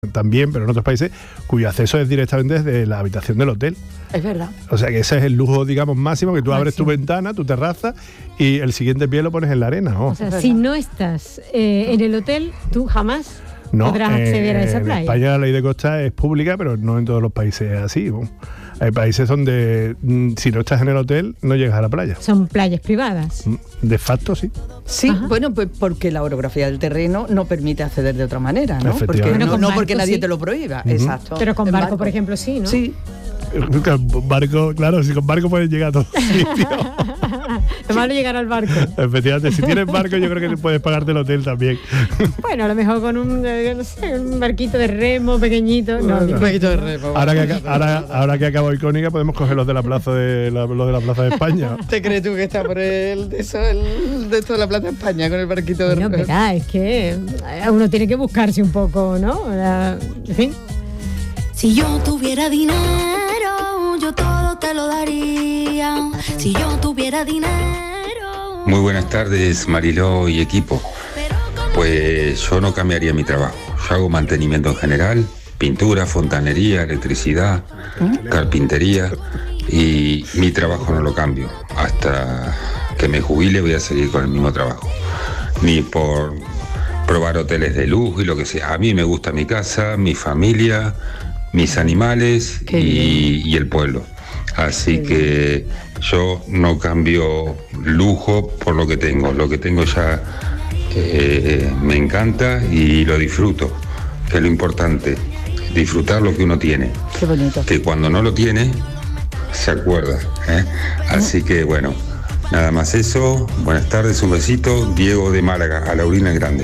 también, pero en otros países, cuyo acceso es directamente desde la habitación del hotel. Es verdad. O sea que ese es el lujo, digamos, máximo, que tú abres tu ventana, tu terraza, y el siguiente pie lo pones en la arena, ¿no? O sea, si no estás en el hotel, tú jamás podrás acceder a esa playa. En España la ley de costa es pública, pero no en todos los países es así, ¿no? Hay países donde si no estás en el hotel no llegas a la playa. Son playas privadas. De facto, sí. Sí, Ajá. bueno, pues porque la orografía del terreno no permite acceder de otra manera, ¿no? Porque Efectivamente. no, Con no barco, porque nadie sí. te lo prohíba, exacto. Pero con En barco, por ejemplo, sí, ¿no? Sí. Barco, claro, si con barco puedes llegar a todos sitios. Lo malo es llegar al barco. Efectivamente, si tienes barco yo creo que puedes pagarte el hotel también. Bueno, a lo mejor con un, no sé, un barquito de remo pequeñito. No, Bueno. Un poquito de repo. Ahora que acabó Icónica podemos coger los de la plaza los de la Plaza de España. ¿Te crees tú que está por de esto de la Plaza de España con el barquito de no, repo? verá, es que uno tiene que buscarse un poco, ¿no? En fin. Si yo tuviera dinero, yo todo te lo daría. Si yo tuviera dinero. Muy buenas tardes, Mariló y equipo. Pues yo no cambiaría mi trabajo. Yo hago mantenimiento en general, pintura, fontanería, electricidad, carpintería, y mi trabajo no lo cambio. Hasta que me jubile voy a seguir con el mismo trabajo. Ni por probar hoteles de lujo y lo que sea. A mí me gusta mi casa, mi familia, mis animales y el pueblo. Así que yo no cambio lujo por lo que tengo. Lo que tengo ya me encanta y lo disfruto, que es lo importante, disfrutar lo que uno tiene. Qué bonito. Que cuando no lo tiene, se acuerda, ¿eh? Así que bueno, nada más eso. Buenas tardes, un besito. Diego de Málaga, a Laurina Grande.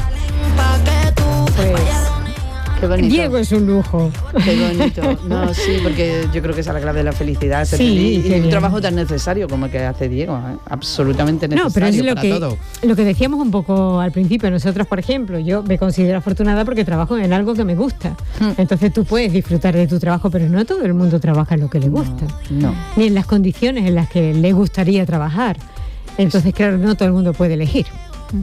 Pues Qué bonito. Diego es un lujo. Qué bonito. No, sí, porque yo creo que esa es la clave de la felicidad. Ser Sí, feliz. qué Y un bien. trabajo tan necesario como el que hace Diego, ¿eh? Absolutamente necesario No, pero es para todo. lo que decíamos un poco al principio. Nosotros, por ejemplo, yo me considero afortunada porque trabajo en algo que me gusta. Entonces tú puedes disfrutar de tu trabajo, pero no todo el mundo trabaja en lo que le gusta. No. Ni en las condiciones en las que le gustaría trabajar. Entonces, claro, no todo el mundo puede elegir.